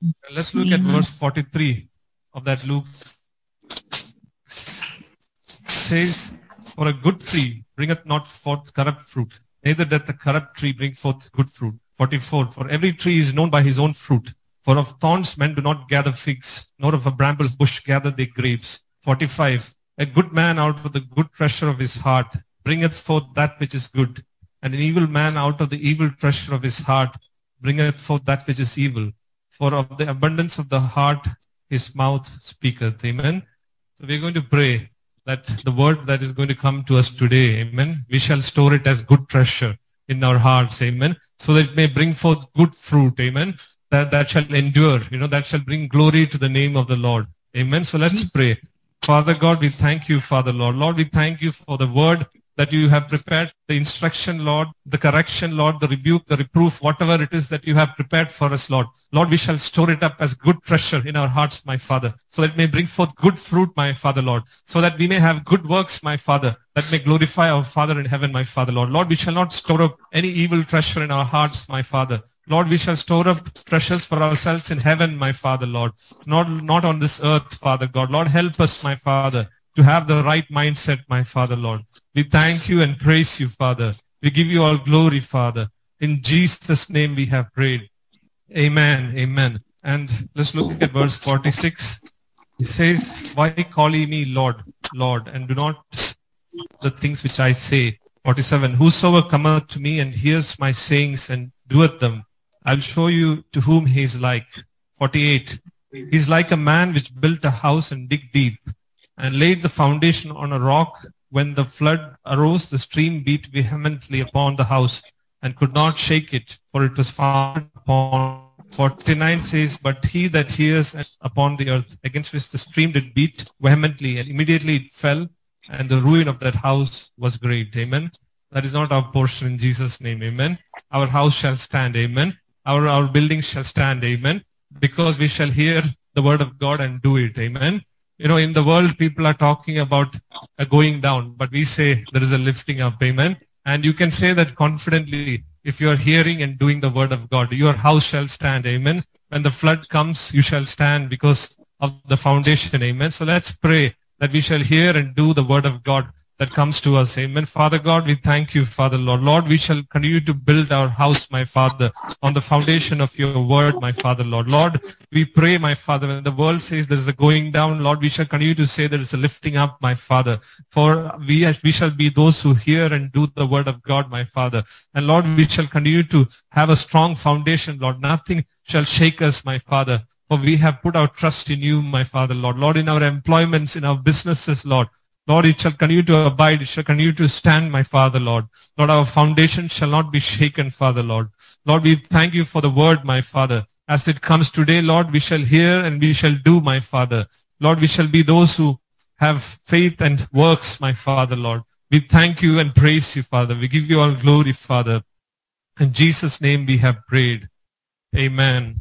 Let's look at verse 43 of that Luke. It says, for a good tree bringeth not forth corrupt fruit, neither doth a corrupt tree bring forth good fruit. 44, for every tree is known by his own fruit. For of thorns men do not gather figs, nor of a bramble bush gather they grapes. 45, a good man out of the good treasure of his heart bringeth forth that which is good, and an evil man out of the evil treasure of his heart bringeth forth that which is evil. For of the abundance of the heart his mouth speaketh. Amen. So we're going to pray that the word that is going to come to us today, amen, we shall store it as good treasure in our hearts, amen, so that it may bring forth good fruit, amen, that shall endure, that shall bring glory to the name of the Lord, amen. So let's pray. Father God, we thank you, Father Lord. Lord, we thank you for the word that you have prepared, the instruction, Lord, the correction, Lord, the rebuke, the reproof, whatever it is that you have prepared for us, Lord. Lord, we shall store it up as good treasure in our hearts, my Father, so that it may bring forth good fruit, my Father, Lord, so that we may have good works, my Father, that may glorify our Father in heaven, my Father, Lord. Lord, we shall not store up any evil treasure in our hearts, my Father. Lord, we shall store up treasures for ourselves in heaven, my Father, Lord, not on this earth, Father God. Lord, help us, my Father, to have the right mindset, my Father, Lord. We thank you and praise you, Father. We give you all glory, Father. In Jesus' name we have prayed. Amen. Amen. And let's look at verse 46. He says, why call ye me Lord, Lord, and do not the things which I say? 47. Whosoever cometh to me and hears my sayings and doeth them, I'll show you to whom he is like. 48. He is like a man which built a house and dig deep, and laid the foundation on a rock. When the flood arose, the stream beat vehemently upon the house, and could not shake it, for it was founded upon. 49 says, but he that hears upon the earth, against which the stream did beat vehemently, and immediately it fell, and the ruin of that house was great. Amen. That is not our portion in Jesus' name. Amen. Our house shall stand. Amen. Our building shall stand. Amen. Because we shall hear the word of God and do it. Amen. In the world, people are talking about a going down, but we say there is a lifting up. Amen. And you can say that confidently if you are hearing and doing the word of God. Your house shall stand. Amen. When the flood comes, you shall stand because of the foundation. Amen. So let's pray that we shall hear and do the word of God that comes to us. Amen. Father God, we thank you, Father Lord. Lord, we shall continue to build our house, my Father, on the foundation of your word, my Father Lord. Lord, we pray, my Father, when the world says there is a going down, Lord, we shall continue to say there is a lifting up, my Father. For we shall be those who hear and do the word of God, my Father. And Lord, we shall continue to have a strong foundation, Lord. Nothing shall shake us, my Father. For we have put our trust in you, my Father, Lord. Lord, in our employments, in our businesses, Lord. Lord, it shall continue to abide. It shall continue to stand, my Father, Lord. Lord, our foundation shall not be shaken, Father, Lord. Lord, we thank you for the word, my Father. As it comes today, Lord, we shall hear and we shall do, my Father. Lord, we shall be those who have faith and works, my Father, Lord. We thank you and praise you, Father. We give you all glory, Father. In Jesus' name we have prayed. Amen.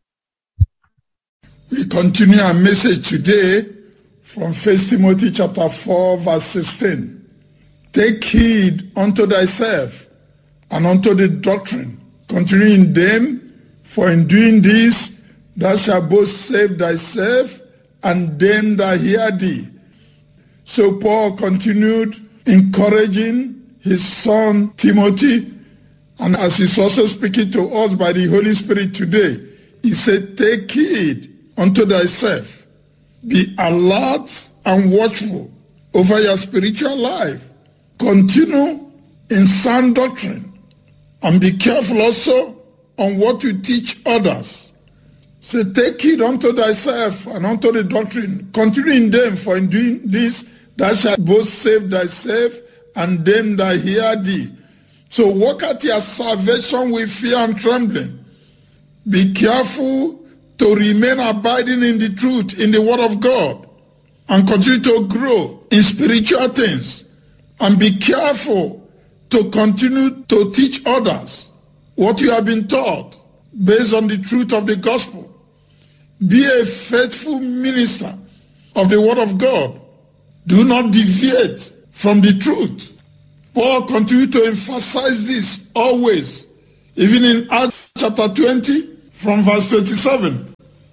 We continue our message today from 1 Timothy chapter 4, verse 16. Take heed unto thyself and unto the doctrine. Continue in them, for in doing this thou shalt both save thyself and them that hear thee. So Paul continued encouraging his son Timothy, and as he's also speaking to us by the Holy Spirit today, he said, take heed unto thyself. Be alert and watchful over your spiritual life. Continue in sound doctrine, and be careful also on what you teach others. So take heed unto thyself and unto the doctrine. Continue in them, for in doing this thou shalt both save thyself and them that hear thee. So work at your salvation with fear and trembling. Be careful to remain abiding in the truth, in the word of God, and continue to grow in spiritual things. And be careful to continue to teach others what you have been taught based on the truth of the gospel. Be a faithful minister of the word of God. Do not deviate from the truth. Paul continued to emphasize this always, even in Acts chapter 20, from verse 27.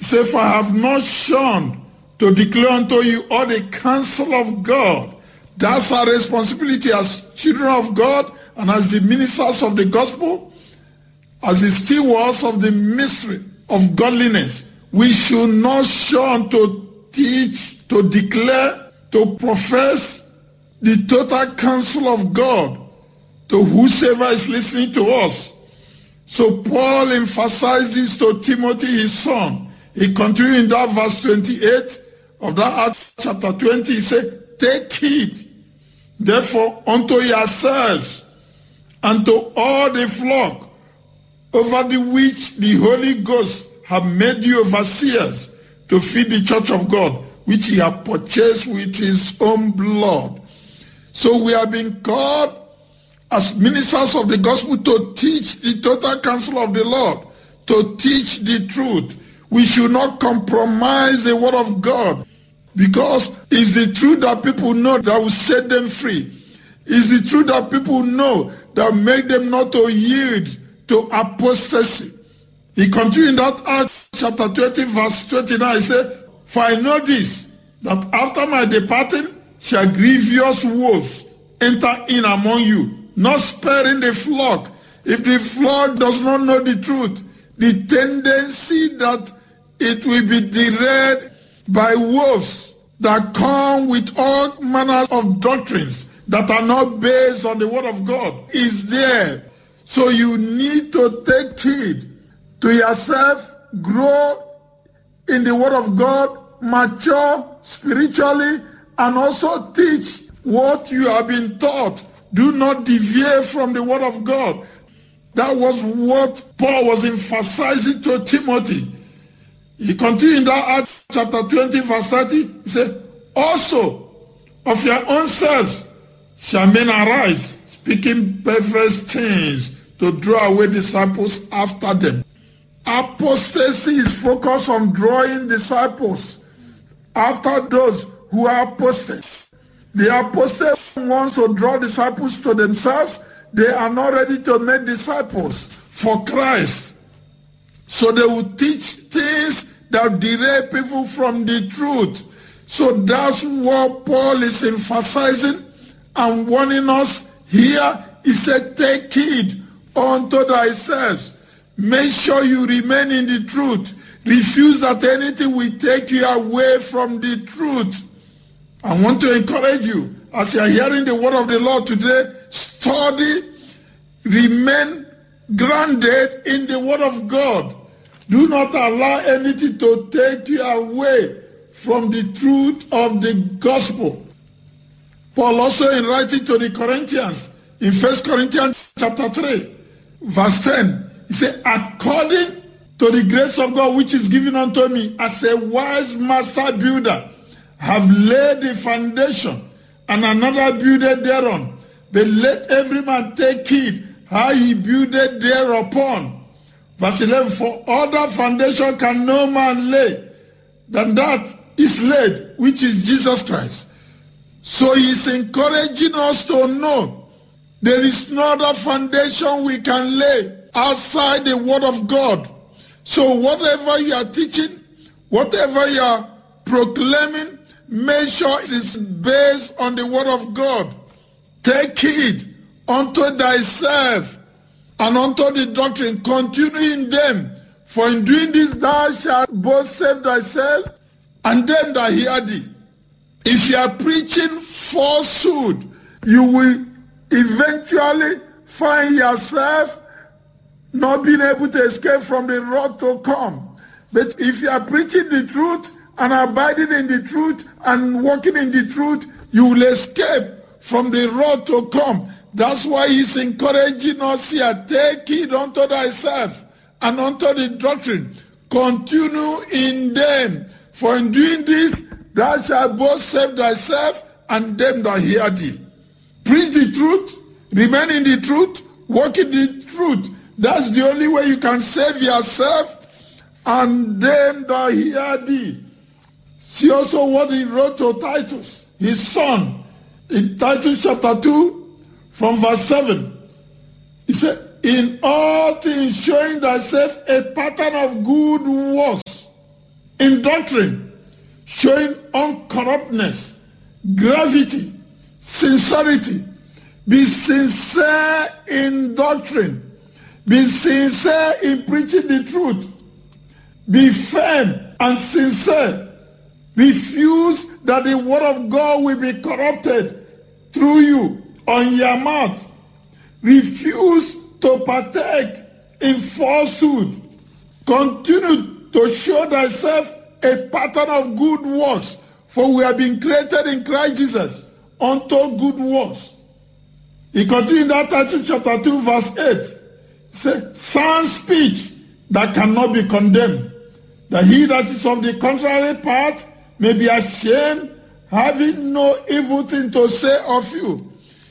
He said, for I have not shunned to declare unto you all the counsel of God. That's our responsibility as children of God and as the ministers of the gospel, as the stewards of the mystery of godliness. We should not shun to teach, to declare, to profess the total counsel of God to whosoever is listening to us. So Paul emphasizes to Timothy, his son. He continued in that verse 28 of that Acts chapter 20. He said, take heed, therefore, unto yourselves and to all the flock over the which the Holy Ghost have made you overseers to feed the church of God, which he hath purchased with his own blood. So we have been called as ministers of the gospel to teach the total counsel of the Lord, to teach the truth. We should not compromise the word of God, because it's the truth that people know that will set them free. It's the truth that people know that will make them not to yield to apostasy. He continued in that Acts chapter 20 verse 29. He said, for I know this, that after my departing shall grievous wolves enter in among you, not sparing the flock. If the flock does not know the truth, the tendency that it will be derailed by wolves that come with all manners of doctrines that are not based on the word of God is there. So you need to take heed to yourself, grow in the word of God, mature spiritually, and also teach what you have been taught. Do not deviate from the word of God. That was what Paul was emphasizing to Timothy. He continued in that Acts chapter 20 verse 30. He said, also of your own selves shall men arise, speaking perverse things to draw away disciples after them. Apostasy is focused on drawing disciples after those who are apostates. The apostates wants to draw disciples to themselves. They are not ready to make disciples for Christ. So they will teach things that derail people from the truth. So that's what Paul is emphasizing and warning us here. He said, take heed unto thyself. Make sure you remain in the truth. Refuse that anything will take you away from the truth. I want to encourage you, as you are hearing the word of the Lord today, study, remain grounded in the word of God. Do not allow anything to take you away from the truth of the gospel. Paul also in writing to the Corinthians, in 1 Corinthians chapter 3, verse 10, he said, according to the grace of God which is given unto me as a wise master builder, have laid the foundation, and another builded thereon. But let every man take heed how he builded thereupon. Verse 11, for other foundation can no man lay than that is laid, which is Jesus Christ. So he's encouraging us to know there is no other foundation we can lay outside the word of God. So whatever you are teaching, whatever you are proclaiming, make sure it is based on the word of God. Take heed unto thyself and unto the doctrine. Continue in them. For in doing this thou shalt both save thyself and them that hear thee. If you are preaching falsehood, you will eventually find yourself not being able to escape from the wrath to come. But if you are preaching the truth and abiding in the truth and walking in the truth, you will escape from the wrath to come. That's why he's encouraging us here. Take heed unto thyself and unto the doctrine. Continue in them. For in doing this, thou shalt both save thyself and them that hear thee. Preach the truth, remain in the truth, walk in the truth. That's the only way you can save yourself and them that hear thee. See also what he wrote to Titus, his son, in Titus chapter 2, from verse 7. He said, in all things showing thyself a pattern of good works, in doctrine, showing uncorruptness, gravity, sincerity. Be sincere in doctrine. Be sincere in preaching the truth. Be firm and sincere. Refuse that the word of God will be corrupted through you on your mouth. Refuse to partake in falsehood. Continue to show thyself a pattern of good works, for we have been created in Christ Jesus unto good works. He continued in that Titus chapter 2 verse 8. He said, sound speech that cannot be condemned, that he that is of the contrary part may be ashamed, having no evil thing to say of you.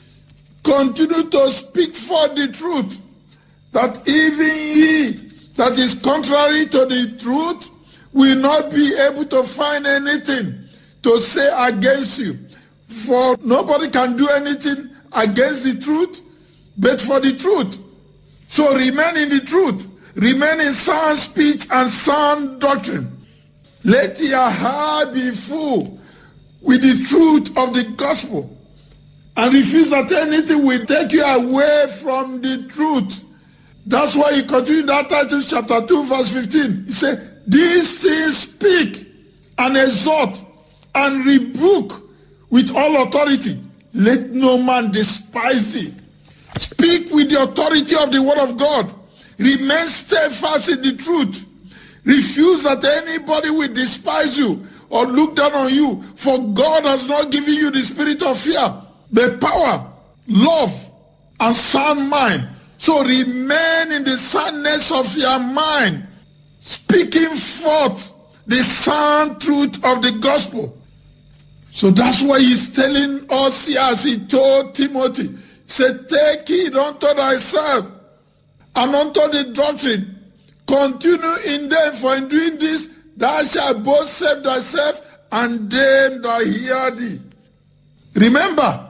Continue to speak forth the truth, that even he that is contrary to the truth will not be able to find anything to say against you. For nobody can do anything against the truth, but for the truth. So remain in the truth. Remain in sound speech and sound doctrine. Let your heart be full with the truth of the gospel, and refuse that anything will take you away from the truth. That's why he continued that Titus chapter 2 verse 15. He said, these things speak and exhort and rebuke with all authority. Let no man despise thee. Speak with the authority of the word of God. Remain steadfast in the truth. Refuse that anybody will despise you or look down on you, for God has not given you the spirit of fear, but power, love, and sound mind. So remain in the soundness of your mind, speaking forth the sound truth of the gospel. So that's why he's telling us here, as he told Timothy, he said, take heed unto thyself and unto the doctrine. Continue in them, for in doing this thou shalt both save thyself and them that hear thee. Remember,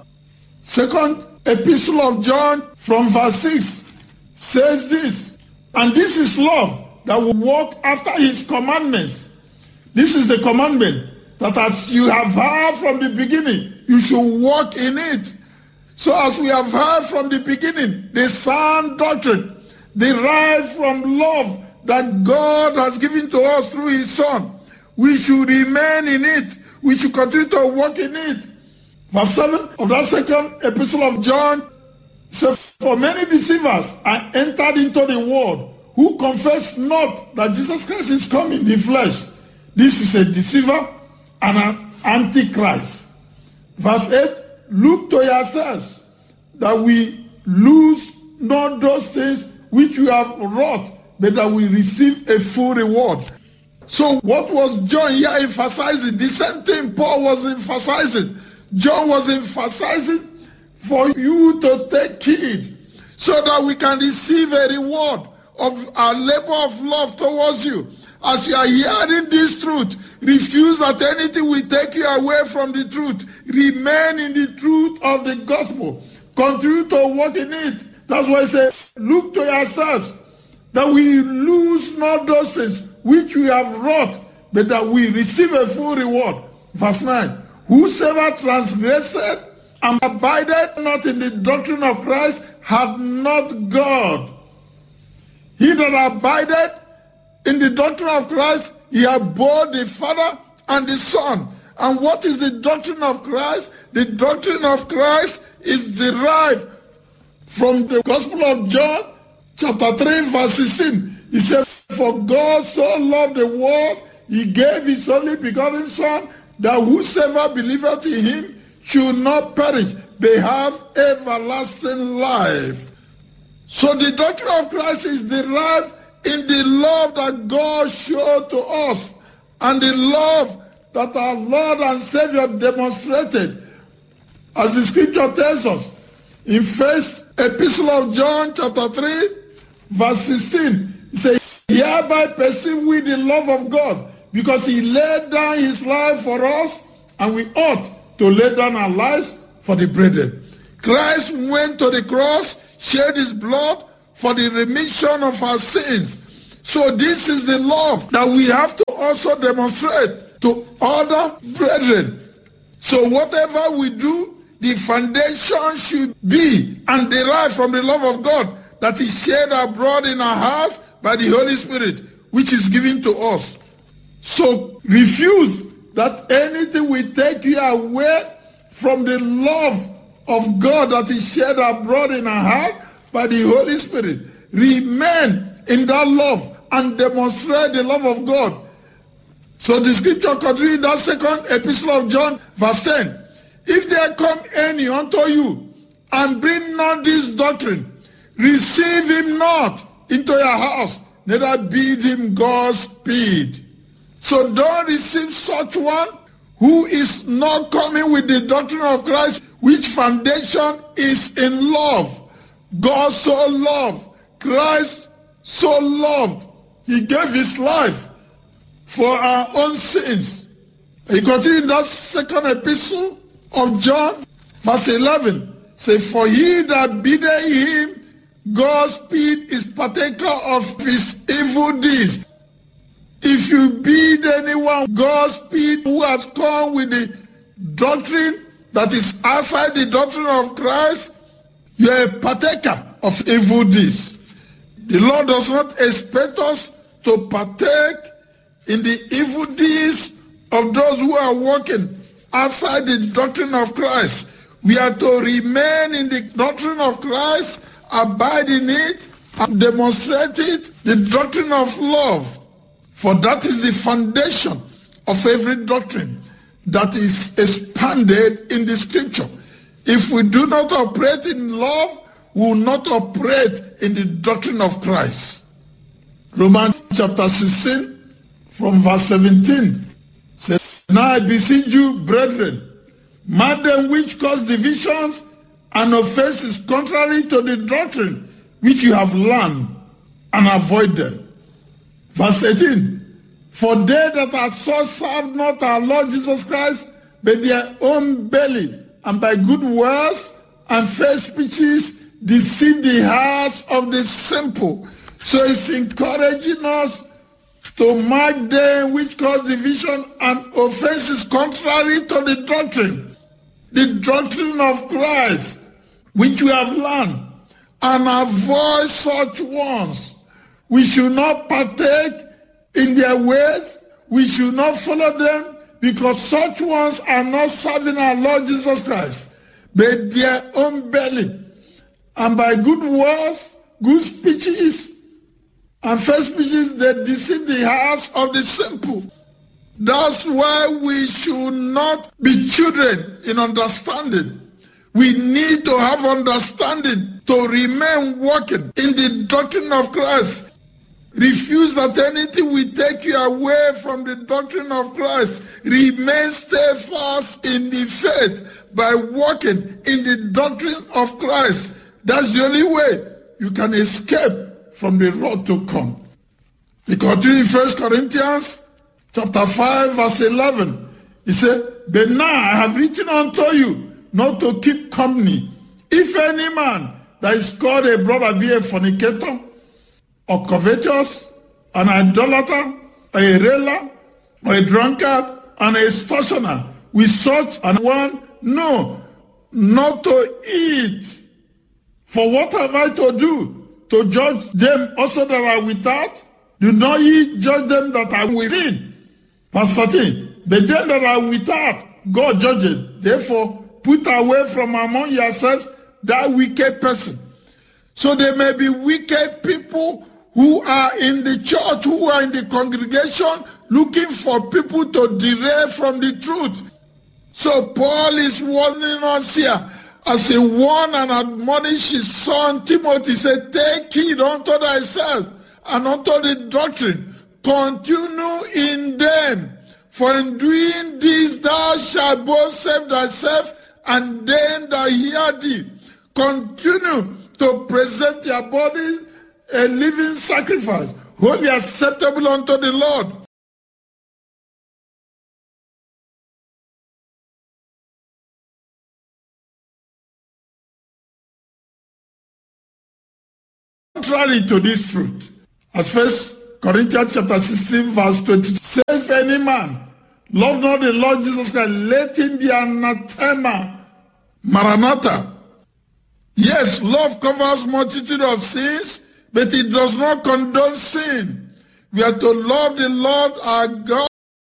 2nd Epistle of John from verse 6 says this, and this is love, that will walk after his commandments. This is the commandment, that as you have heard from the beginning, you should walk in it. So as we have heard from the beginning, the sound doctrine derived from love that God has given to us through his Son, we should remain in it. We should continue to walk in it. Verse 7 of that 2nd Epistle of John says, for many deceivers are entered into the world, who confess not that Jesus Christ is come in the flesh. This is a deceiver and an antichrist. Verse 8, look to yourselves, that we lose not those things which we have wrought, but that we receive a full reward. So what was John here emphasizing? The same thing Paul was emphasizing. John was emphasizing for you to take heed, so that we can receive a reward of our labor of love towards you. As you are hearing this truth, refuse that anything will take you away from the truth. Remain in the truth of the gospel. Continue to walk in it. That's why I say, look to yourselves, that we lose not those things which we have wrought, but that we receive a full reward. Verse 9, whosoever transgresseth and abideth not in the doctrine of Christ hath not God. He that abideth in the doctrine of Christ, he hath both the Father and the Son. And what is the doctrine of Christ? The doctrine of Christ is derived from the Gospel of John, chapter 3, verse 16. He said, for God so loved the world, he gave his only begotten Son, that whosoever believeth in him should not perish, but have everlasting life. So the doctrine of Christ is derived in the love that God showed to us, and the love that our Lord and Savior demonstrated, as the scripture tells us in 1st Epistle of John chapter 3 verse 16. It says, hereby perceive we the love of God, because he laid down his life for us, and we ought to lay down our lives for the brethren. Christ went to the cross, shed his blood for the remission of our sins. So this is the love that we have to also demonstrate to other brethren. So whatever we do, the foundation should be and derive from the love of God that is shared abroad in our hearts by the Holy Spirit, which is given to us. So refuse that anything will take you away from the love of God that is shared abroad in our heart by the Holy Spirit. Remain in that love and demonstrate the love of God. So the scripture continues in that second epistle of John, verse 10. If there come any unto you and bring not this doctrine, receive him not into your house, neither bid him Godspeed. So don't receive such one who is not coming with the doctrine of Christ, which foundation is in love. God so loved, Christ so loved, he gave his life for our own sins. He continued in that second epistle of John, verse 11. Say, for he that biddeth him Godspeed is partaker of his evil deeds. If you bid anyone Godspeed who has come with the doctrine that is outside the doctrine of Christ, you are a partaker of evil deeds. The Lord does not expect us to partake in the evil deeds of those who are walking outside the doctrine of Christ. We are to remain in the doctrine of Christ, abide in it, and demonstrate it, the doctrine of love. For that is the foundation of every doctrine that is expanded in the scripture. If we do not operate in love, we will not operate in the doctrine of Christ. Romans chapter 16 from verse 17 says, now I beseech you, brethren, mark them which cause divisions and offenses contrary to the doctrine which you have learned, and avoid them. Verse 18, for they that are so serve not our Lord Jesus Christ, but their own belly, and by good words and fair speeches deceive the hearts of the simple. So it's encouraging us to mark them which cause division and offenses contrary to the doctrine of Christ, which we have learned, and avoid such ones. We should not partake in their ways. We should not follow them, because such ones are not serving our Lord Jesus Christ, but their own belly. And by good words, good speeches, and fair speeches, they deceive the hearts of the simple. That's why we should not be children in understanding. We need to have understanding to remain walking in the doctrine of Christ. Refuse that anything will take you away from the doctrine of Christ. Remain steadfast in the faith by walking in the doctrine of Christ. That's the only way you can escape from the road to come. We continue in 1 Corinthians chapter 5 verse 11. He said, but now I have written unto you not to keep company. If any man that is called a brother be a fornicator, or covetous, an idolater, a railer, or a drunkard, and a extortioner, with such an one, no, not to eat. For what have I to do? To judge them also that are without? Do not ye judge them that are within. Verse 13, but them that are without, God judgeth. Therefore, put away from among yourselves that wicked person. So there may be wicked people who are in the church, who are in the congregation, looking for people to derail from the truth. So Paul is warning us here, as he warn and admonish his son Timothy, said, take heed unto thyself and unto the doctrine. Continue in them, for in doing this thou shalt both save thyself and them that hear thee. Continue to present your bodies a living sacrifice, wholly acceptable unto the Lord. Contrary to this truth, as 1 Corinthians chapter 16 verse 20 says, if any man love not the Lord Jesus Christ, let him be anathema. Maranatha. Yes, love covers multitude of sins, but it does not condone sin. We are to love the Lord our God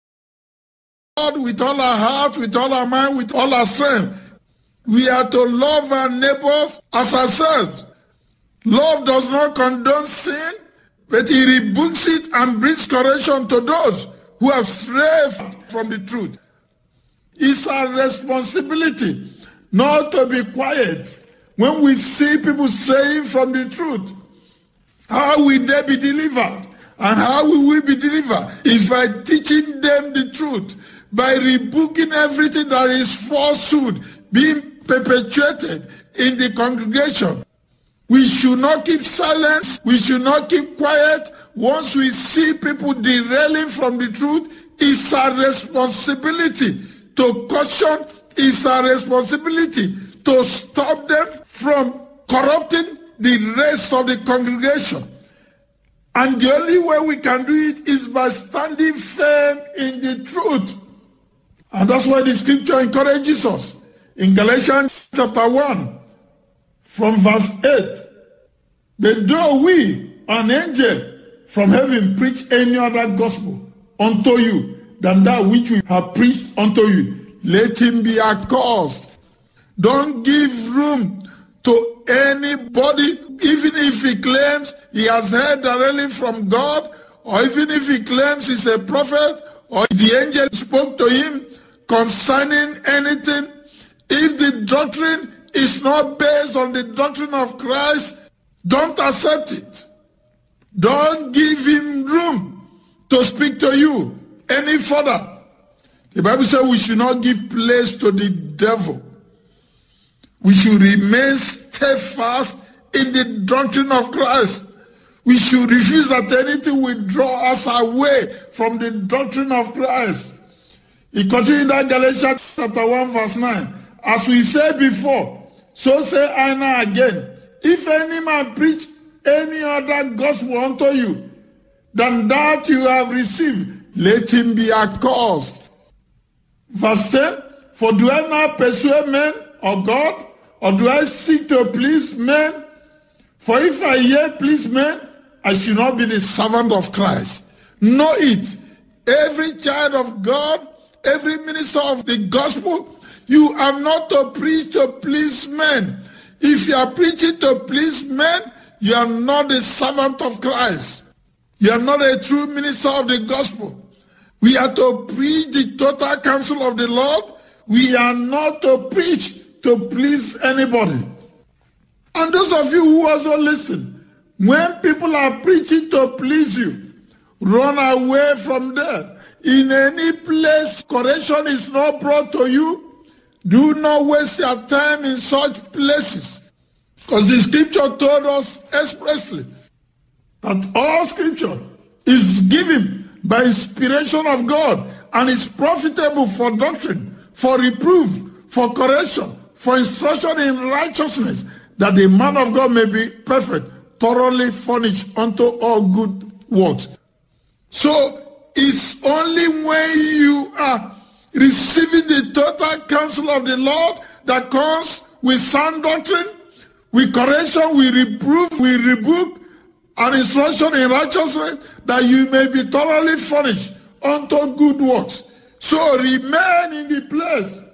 with all our heart, with all our mind, with all our strength. We are to love our neighbors as ourselves. Love does not condone sin, but he rebukes it and brings correction to those who have strayed from the truth. It's our responsibility not to be quiet when we see people straying from the truth. How will they be delivered? And how will we be delivered? Is by teaching them the truth, by rebuking everything that is falsehood being perpetuated in the congregation. We should not keep silence. We should not keep quiet. Once we see people derailing from the truth, it's our responsibility to caution. It's our responsibility to stop them from corrupting the rest of the congregation. And the only way we can do it is by standing firm in the truth. And that's why the scripture encourages us. In Galatians chapter 1, from verse 8, that though we, an angel from heaven, preach any other gospel unto you than that which we have preached unto you, let him be accursed. Don't give room to anybody, even if he claims he has heard directly from God, or even if he claims he's a prophet, or the angel spoke to him concerning anything. If the doctrine is not based on the doctrine of Christ, don't accept it. Don't give him room to speak to you any further. The Bible says we should not give place to the devil. We should remain steadfast in the doctrine of Christ. We should refuse that anything will draw us away from the doctrine of Christ. He continued in that Galatians chapter 1 verse 9. As we said before, so say I now again, if any man preach any other gospel unto you than that you have received, let him be accursed. Verse 10, for do I now persuade men or God, or do I seek to please men? For if I yet please men, I should not be the servant of Christ. Know it, every child of God, every minister of the gospel, you are not to preach to please men. If you are preaching to please men, you are not a servant of Christ. You are not a true minister of the gospel. We are to preach the total counsel of the Lord. We are not to preach to please anybody. And those of you who also listen, when people are preaching to please you, run away from there. In any place correction is not brought to you, do not waste your time in such places. Because the scripture told us expressly that all scripture is given by inspiration of God and is profitable for doctrine, for reproof, for correction, for instruction in righteousness, that the man of God may be perfect, thoroughly furnished unto all good works. So it's only when you are receiving the total counsel of the Lord that comes with sound doctrine, with correction, with reproof, with rebuke, and instruction in righteousness, that you may be thoroughly furnished unto good works. So remain in the place